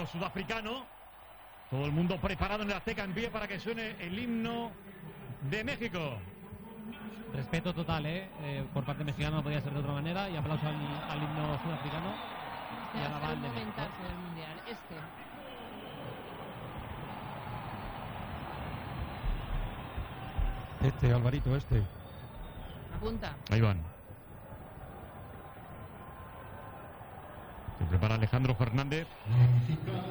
sudafricano. Todo el mundo preparado en el Azteca en pie para que suene el himno de México. Respeto total, por parte mexicana, no podía ser de otra manera. Y aplauso al himno sudafricano. Este va a ser un momentazo del Mundial. Alvarito, Apunta. Ahí van. Se prepara Alejandro Fernández.